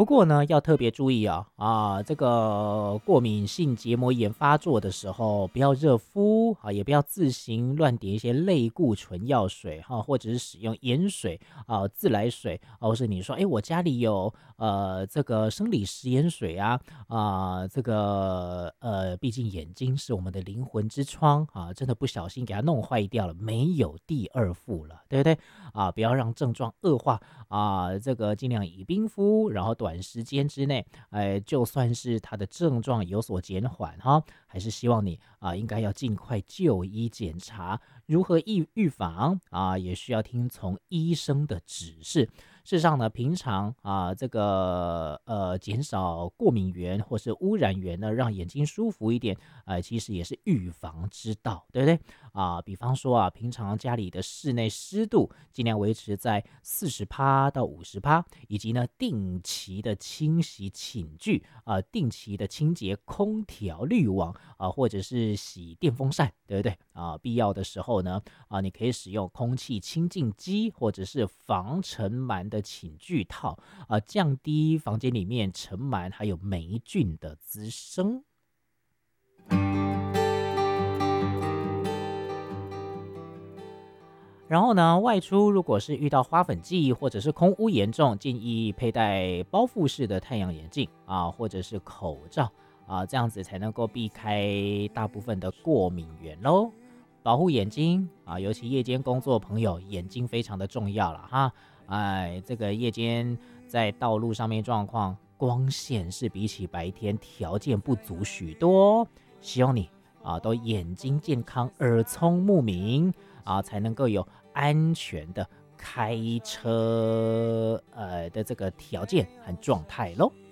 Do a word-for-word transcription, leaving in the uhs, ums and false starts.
不过呢，要特别注意啊啊，这个过敏性结膜炎发作的时候，不要热敷啊，也不要自行乱点一些类固醇药水哈、啊，或者是使用盐水啊、自来水，啊、或是你说，哎，我家里有呃这个生理食盐水啊啊，这个呃，毕竟眼睛是我们的灵魂之窗啊，真的不小心给它弄坏掉了，没有第二副了，对不对啊？不要让症状恶化。啊，这个尽量以冰敷，然后短时间之内，哎，就算是他的症状有所减缓哈，还是希望你啊，应该要尽快就医检查。如何预预防啊，也需要听从医生的指示。事实上呢，平常啊，这个呃，减少过敏源或是污染源呢，让眼睛舒服一点，呃，其实也是预防之道，对不对？啊，比方说啊，平常家里的室内湿度尽量维持在四十趴到五十趴，以及呢定期的清洗寝具啊、定期的清洁空调滤网啊、或者是洗电风扇，对不对啊？必要的时候呢啊，你可以使用空气清净机或者是防尘螨的寝具套啊，降低房间里面尘螨还有霉菌的滋生。然后呢，外出如果是遇到花粉季或者是空污严重，建议佩戴包覆式的太阳眼镜啊，或者是口罩啊，这样子才能够避开大部分的过敏源喽。保护眼睛啊，尤其夜间工作的朋友，眼睛非常的重要了哈。哎，这个夜间在道路上面状况，光线是比起白天条件不足许多。希望你啊，都眼睛健康，耳聪目明啊，才能够有安全的开车呃的这个条件和状态喽。